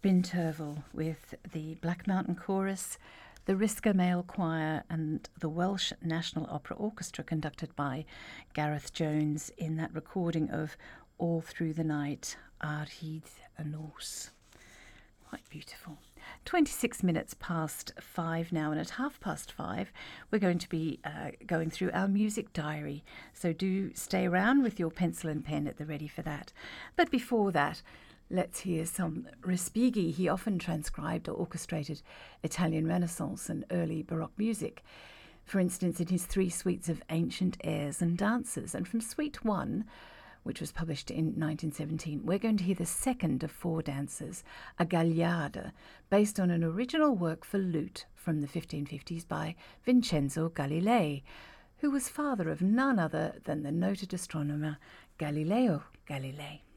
Bryn Terfel with the Black Mountain Chorus, the Risca Male Choir and the Welsh National Opera Orchestra conducted by Gareth Jones in that recording of All Through the Night, Ar Hyd y Nos. Quite beautiful. 26 minutes past 5 now, and at 5:30 we're going to be going through our music diary. So do stay around with your pencil and pen at the ready for that. But before that, let's hear some Respighi. He often transcribed or orchestrated Italian Renaissance and early Baroque music. For instance, in his 3 suites of ancient airs and dances. And from Suite 1, which was published in 1917, we're going to hear the second of 4 dances, a Gagliarda, based on an original work for lute from the 1550s by Vincenzo Galilei, who was father of none other than the noted astronomer Galileo Galilei.